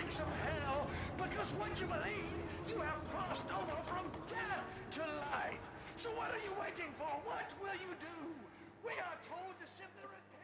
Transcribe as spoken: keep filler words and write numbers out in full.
gates of hell, because once you believe, you have crossed over from death to life. So what are you waiting for? What will you do? We are told to simply repent.